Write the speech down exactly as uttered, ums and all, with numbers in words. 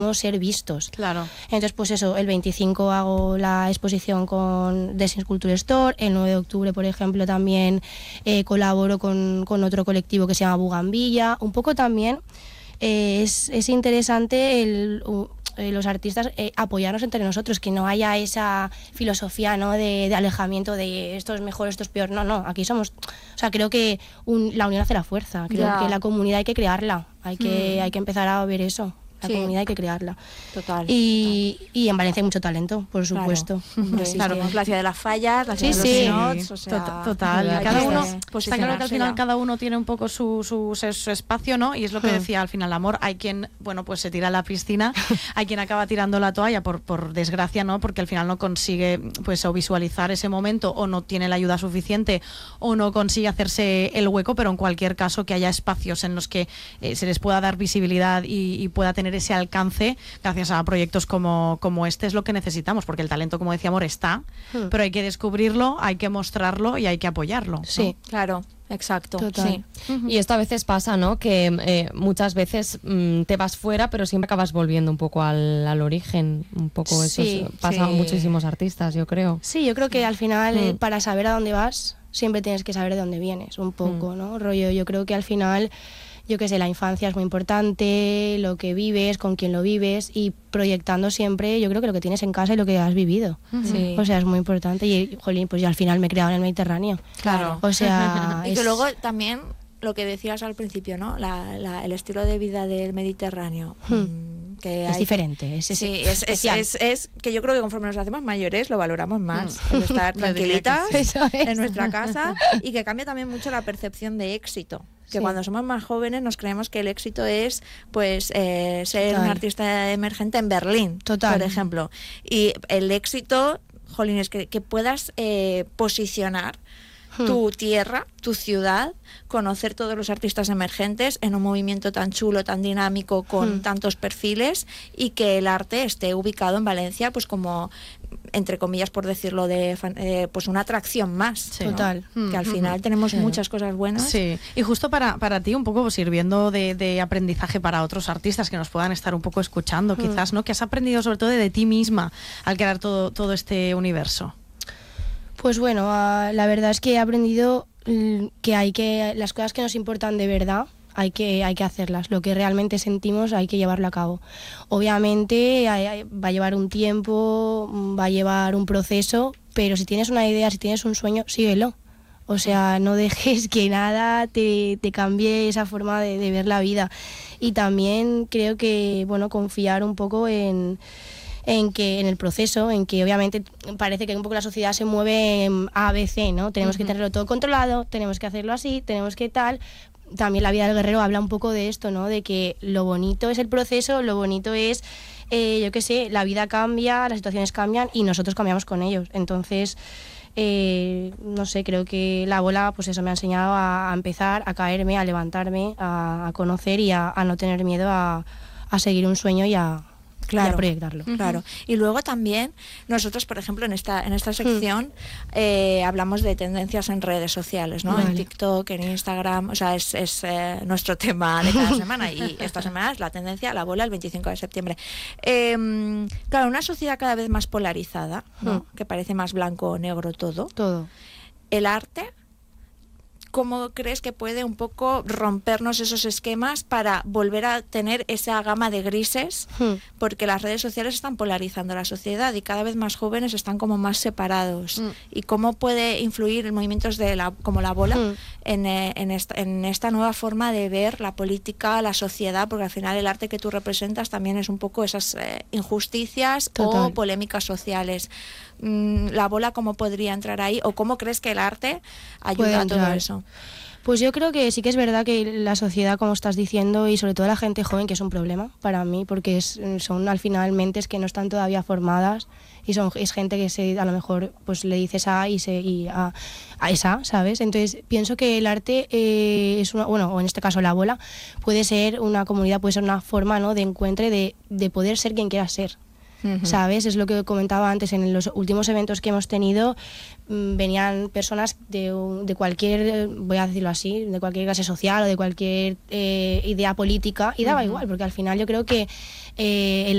ser vistos. Claro. Entonces, pues eso, el veinticinco hago la exposición con Dessins Culture Store, el nueve de octubre, por ejemplo, también eh, colaboro con, con otro colectivo que se llama Bugambilla. Un poco también eh, es, es interesante el... Uh, eh, los artistas eh, apoyarnos entre nosotros, que no haya esa filosofía, ¿no?, de, de alejamiento de esto es mejor, esto es peor. No, no, aquí somos... O sea, creo que un, la unión hace la fuerza. Creo Ya. que la comunidad hay que crearla. Hay que, Mm. hay que empezar a ver eso. La Sí. comunidad hay que crearla. Total. Y, y en Valencia hay mucho talento, por supuesto. Hombre, Así claro, que- tenemos la ciudad de las fallas, la Sí, ciudad sí. de los nots, o sea, Tot- total. hay Cada que uno, está claro que al posicionarse final ya. cada uno tiene un poco su, su, su, su espacio, ¿no? Y es lo que Hmm. decía al final, amor. Hay quien, bueno, pues se tira a la piscina, hay quien acaba tirando la toalla por, por desgracia, ¿no? Porque al final no consigue, pues, o visualizar ese momento, o no tiene la ayuda suficiente, o no consigue hacerse el hueco, pero en cualquier caso que haya espacios en los que eh, se les pueda dar visibilidad y, y pueda tener ese alcance, gracias a proyectos como, como este, es lo que necesitamos, porque el talento, como decía Amor, está, Hmm. pero hay que descubrirlo, hay que mostrarlo y hay que apoyarlo, ¿no? Sí. Claro, exacto. Total. Sí. Y esto a veces pasa, ¿no? Que eh, muchas veces mm, te vas fuera, pero siempre acabas volviendo un poco al, al origen. Un poco eso Sí, es- pasa a sí. muchísimos artistas, yo creo. Sí, yo creo que al final, eh, Mm. para saber a dónde vas, siempre tienes que saber de dónde vienes, un poco, ¿no? Rollo, yo creo que al final, yo qué sé, la infancia es muy importante, lo que vives, con quién lo vives, y proyectando siempre, yo creo que lo que tienes en casa y lo que has vivido. Sí. O sea, es muy importante. Y, jolín, pues yo al final me he creado en el Mediterráneo. Claro. O sea, Y que es- luego también lo que decías al principio, ¿no? La, la- el estilo de vida del Mediterráneo. Hmm. mm, que es hay- diferente. Es, es Sí, es, es, especial. es, es que yo creo que conforme nos hacemos mayores lo valoramos más, el estar Yo diría que tranquilitas sí. Eso es. en nuestra casa, y que cambia también mucho la percepción de éxito. Que Sí. cuando somos más jóvenes nos creemos que el éxito es, pues, eh, ser Total. un artista emergente en Berlín, Total. por ejemplo. Y el éxito, jolín, es que, que puedas eh, posicionar Hmm. tu tierra, tu ciudad, conocer todos los artistas emergentes en un movimiento tan chulo, tan dinámico, con Hmm. tantos perfiles, y que el arte esté ubicado en Valencia, pues como, entre comillas, por decirlo, de fan- eh, pues una atracción más. Sí. ¿no? Total. Que al Mm, final mm, tenemos Sí. muchas cosas buenas. Sí, y justo para, para ti un poco pues, sirviendo de, de aprendizaje para otros artistas que nos puedan estar un poco escuchando, quizás, ¿no? Que has aprendido sobre todo de, de ti misma al crear todo, todo este universo. Pues bueno, ah, la verdad es que he aprendido mm, que hay que las cosas que nos importan de verdad hay que hay que hacerlas. Lo que realmente sentimos hay que llevarlo a cabo. Obviamente hay- hay- va a llevar un tiempo, mm, va a llevar un proceso, pero si tienes una idea, si tienes un sueño, síguelo. O sea, no dejes que nada te, te cambie esa forma de, de ver la vida. Y también creo que, bueno, confiar un poco en en que en el proceso, en que obviamente parece que un poco la sociedad se mueve en A, B, C, ¿no? Tenemos que tenerlo todo controlado, tenemos que hacerlo así, tenemos que tal. También la vida del guerrero habla un poco de esto, ¿no? De que lo bonito es el proceso, lo bonito es, eh, yo qué sé, la vida cambia, las situaciones cambian y nosotros cambiamos con ellos. Entonces, eh, no sé, creo que la bola, pues eso, me ha enseñado a, a empezar, a caerme, a levantarme, a, a conocer y a, a no tener miedo a, a seguir un sueño y a, y a proyectarlo. Claro. Y luego también nosotros, por ejemplo, en esta en esta sección eh, hablamos de tendencias en redes sociales, ¿no? En Vale. TikTok, en Instagram, o sea, es, es eh, nuestro tema de cada semana, y esta semana es la tendencia, la bola, el veinticinco de septiembre. Eh, claro, una sociedad cada vez más polarizada, ¿no? Que parece más blanco o negro todo. Todo. El arte, ¿cómo crees que puede un poco rompernos esos esquemas para volver a tener esa gama de grises? Hmm. Porque las redes sociales están polarizando la sociedad y cada vez más jóvenes están como más separados. Mm. ¿Y cómo puede influir en movimientos de la, como la bola Mm. en, eh, en, esta, en esta nueva forma de ver la política, la sociedad? Porque al final el arte que tú representas también es un poco esas eh, injusticias Total. o polémicas sociales. Mm, ¿La bola cómo podría entrar ahí? ¿O cómo crees que el arte Puede ayuda a todo entrar. eso? Pues yo creo que sí que es verdad que la sociedad, como estás diciendo, y sobre todo la gente joven, que es un problema para mí, porque es, son al final mentes que no están todavía formadas y son es gente que se, a lo mejor pues le dices A y, se, y a, a esa, ¿sabes? Entonces pienso que el arte eh, es una, bueno, o en este caso la bola, puede ser una comunidad, puede ser una forma, ¿no?, de encuentro, de, de poder ser quien quieras ser. ¿Sabes? Es lo que comentaba antes, en los últimos eventos que hemos tenido mmm, venían personas de, de cualquier, voy a decirlo así, de cualquier clase social o de cualquier eh, idea política, y daba igual, porque al final yo creo que eh, el